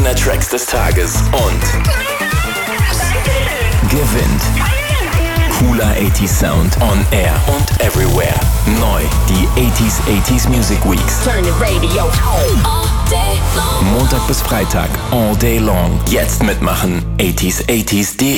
Gewinner-Tracks des Tages und gewinnt cooler 80s Sound on Air und Everywhere. Neu die 80s Music Weeks. Turn the radio all day long. Montag bis Freitag, all day long. Jetzt mitmachen, 80s.de